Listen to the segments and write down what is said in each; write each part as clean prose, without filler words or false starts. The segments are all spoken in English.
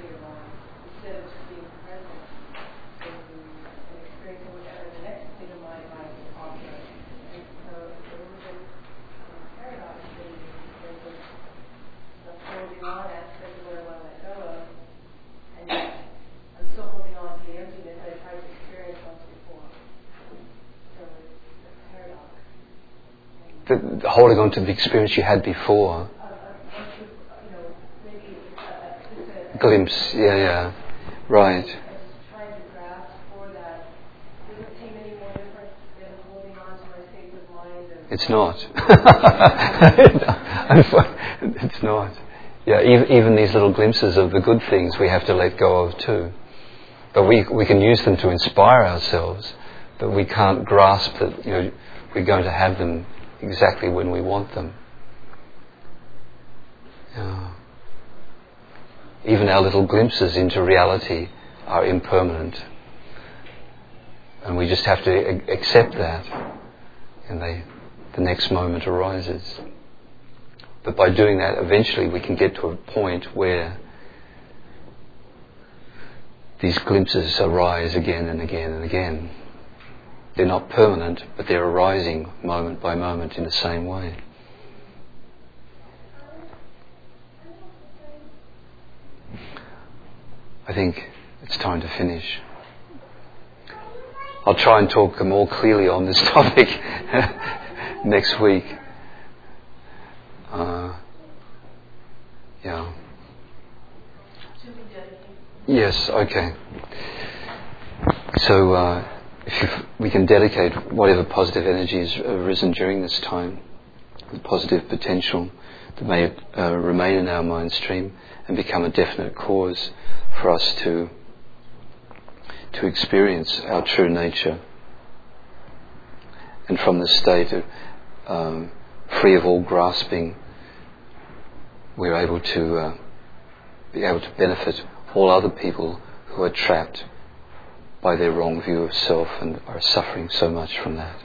your mind, instead of just being present and experiencing whatever the next state of mind might offer. And so it's a little bit paradox in the holding on aspect of what I want to let go of, and yet I'm still holding on to the emptiness I tried to experience once before. So it's a paradox. Holding on to the experience you had before. Maybe just a glimpse, yeah, right. Trying to grasp for that doesn't seem any more different than holding on to my state of mind. It's not. It's not. Yeah, even these little glimpses of the good things we have to let go of too. But we can use them to inspire ourselves, but we can't grasp that we're going to have them exactly when we want them. Yeah. Even our little glimpses into reality are impermanent. And we just have to accept that. And the next moment arises. But by doing that, eventually we can get to a point where these glimpses arise again and again and again. They're not permanent, but they're arising moment by moment in the same way. I think it's time to finish. I'll try and talk more clearly on this topic next week. Yeah. Yes, okay. So we can dedicate whatever positive energy has arisen during this time, the positive potential that may remain in our mind stream and become a definite cause for us to experience our true nature. And from this state of free of all grasping, we're able to benefit all other people who are trapped by their wrong view of self and are suffering so much from that.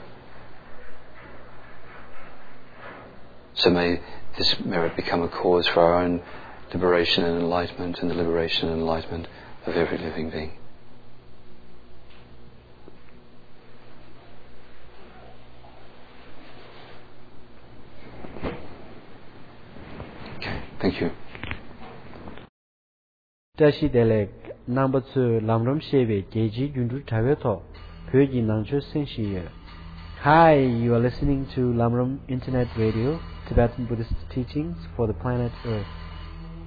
So may this merit become a cause for our own liberation and enlightenment, and the liberation and enlightenment of every living being. Okay, thank you. Tashi Delek number 2 Lamram Shebe Geji Jundu Taveto Pyoji Nangcho Senshiye. Hi, you are listening to Lamram Internet Radio, Tibetan Buddhist teachings for the planet Earth.